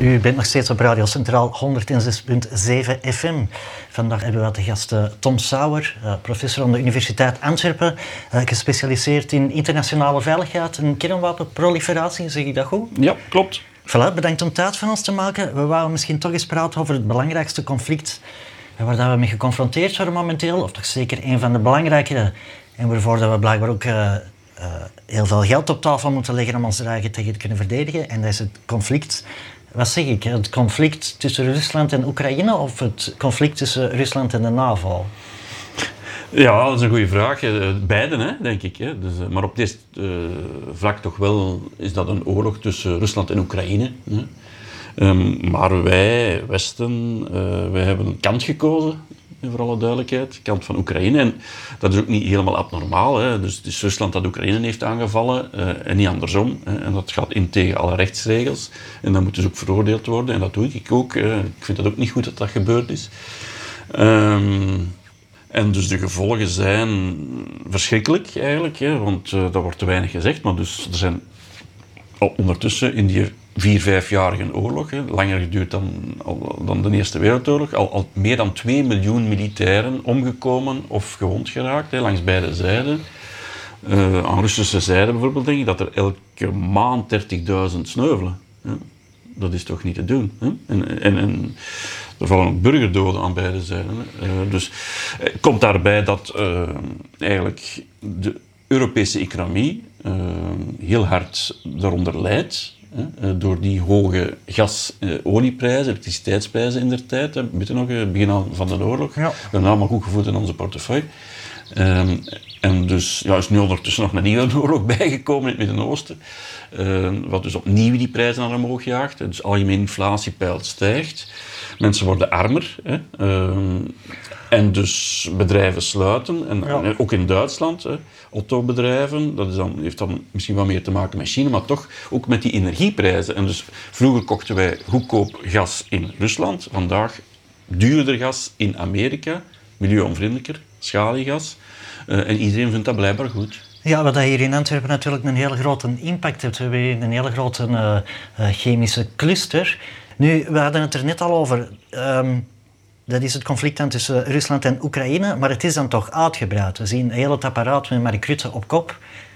U bent nog steeds op Radio Centraal 106.7 FM. Vandaag hebben we te gast Tom Sauer, professor aan de Universiteit Antwerpen, gespecialiseerd in internationale veiligheid en kernwapenproliferatie. Zeg ik dat goed? Ja, klopt. Voilà, bedankt om tijd van ons te maken. We wouden misschien toch eens praten over het belangrijkste conflict waar we mee geconfronteerd worden momenteel, of toch zeker een van de belangrijkere, en waarvoor we blijkbaar ook heel veel geld op tafel moeten leggen om ons er eigen tegen te kunnen verdedigen. En dat is het conflict, wat zeg ik, het conflict tussen Rusland en Oekraïne of het conflict tussen Rusland en de NAVO? Ja, dat is een goede vraag. Beiden, hè, denk ik. Hè. Dus, maar op dit vlak toch wel is dat een oorlog tussen Rusland en Oekraïne. Hè. Maar wij, Westen, wij hebben een kant gekozen, voor alle duidelijkheid, de kant van Oekraïne. En dat is ook niet helemaal abnormaal. Hè. Dus het is Rusland dat Oekraïne heeft aangevallen en niet andersom. Hè. En dat gaat in tegen alle rechtsregels. En dat moet dus ook veroordeeld worden. En dat doe ik ook. Ik vind het ook niet goed dat dat gebeurd is. En dus de gevolgen zijn verschrikkelijk eigenlijk. Hè, want dat wordt te weinig gezegd. Maar dus er zijn ondertussen in die 4-5-jarige oorlog, hè, langer geduurd dan de Eerste Wereldoorlog, al meer dan 2 miljoen militairen omgekomen of gewond geraakt, hè, langs beide zijden. Aan Russische zijde bijvoorbeeld denk ik dat er elke maand 30.000 sneuvelen. Hè. Dat is toch niet te doen. Hè? En er vallen ook burgerdoden aan beide zijden. Hè. Dus komt daarbij dat eigenlijk de Europese economie heel hard daaronder lijdt. Door die hoge gas-olieprijzen, elektriciteitsprijzen in der tijd. Weet je nog, begin van de oorlog. Ja. We hebben dat allemaal goed gevoeld in onze portefeuille. En dus is nu ondertussen nog een nieuwe oorlog bijgekomen in het Midden-Oosten. Wat dus opnieuw die prijzen naar omhoog jaagt. Dus algemeen inflatiepeil stijgt. Mensen worden armer. Hè. En dus bedrijven sluiten. En ook in Duitsland, autobedrijven. Dat heeft dan misschien wat meer te maken met China, maar toch ook met die energieprijzen. En dus vroeger kochten wij goedkoop gas in Rusland. Vandaag duurder gas in Amerika. Milieuonvriendelijker, schaliegas. En iedereen vindt dat blijkbaar goed. Ja, wat hier in Antwerpen natuurlijk een hele grote impact heeft. We hebben een hele grote chemische cluster. Nu, we hadden het er net al over. Dat is het conflict dan tussen Rusland en Oekraïne, maar het is dan toch uitgebreid. We zien heel het apparaat met Mark Rutte op kop.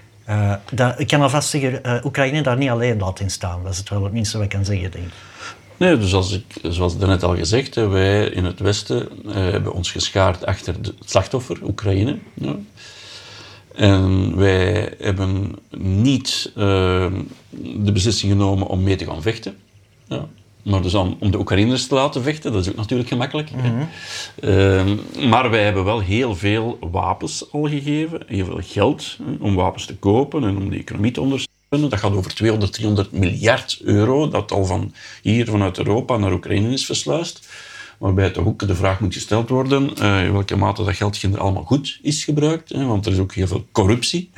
Ik kan alvast zeggen, Oekraïne daar niet alleen laat in staan. Dat is het wel het minste wat ik kan zeggen, denk ik. Nee, dus zoals daarnet al gezegd, wij in het Westen hebben ons geschaard achter het slachtoffer, Oekraïne. Ja. En wij hebben niet de beslissing genomen om mee te gaan vechten. Ja. Maar dus om de Oekraïners te laten vechten, dat is ook natuurlijk gemakkelijk. Mm-hmm. Maar wij hebben wel heel veel wapens al gegeven, heel veel geld om wapens te kopen en om de economie te ondersteunen. Dat gaat over 200-300 miljard euro, dat al van hier vanuit Europa naar Oekraïne is versluist. Waarbij toch ook de vraag moet gesteld worden in welke mate dat geld allemaal goed is gebruikt. Want er is ook heel veel corruptie.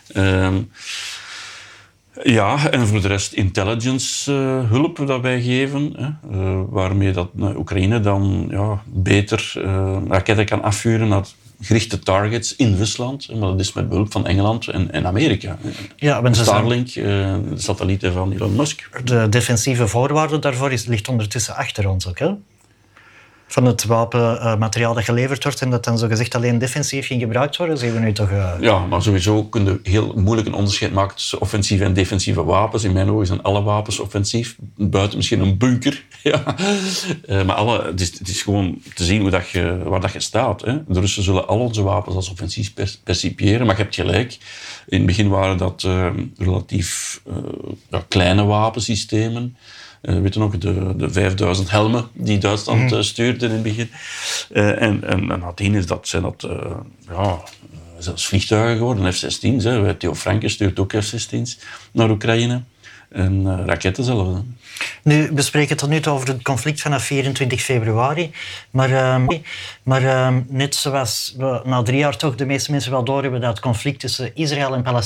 Ja, en voor de rest intelligence hulp dat wij geven, waarmee dat Oekraïne dan beter raketten kan afvuren naar gerichte targets in Rusland, maar dat is met behulp van Engeland en Amerika. Ja, Starlink, de satellieten van Elon Musk. De defensieve voorwaarde daarvoor ligt ondertussen achter ons ook, hè? Van het wapenmateriaal dat geleverd wordt en dat dan zogezegd alleen defensief ging gebruikt worden, zien we nu toch... Ja, maar sowieso kun je heel moeilijk een onderscheid maken tussen offensieve en defensieve wapens. In mijn ogen zijn alle wapens offensief, buiten misschien een bunker. Ja. Maar het is gewoon te zien waar dat je staat. Hè. De Russen zullen al onze wapens als offensief percipiëren, maar je hebt gelijk. In het begin waren dat relatief kleine wapensystemen. Weet je nog, de 5000 helmen die Duitsland stuurde in het begin. En nadien zijn dat zelfs vliegtuigen geworden, F-16's. Theo Franken stuurt ook F-16's naar Oekraïne. En raketten zelf. Hè. Nu, we spreken tot nu toe over het conflict vanaf 24 februari. Maar net zoals we na 3 jaar toch de meeste mensen wel doorhebben dat het conflict tussen Israël en Palestina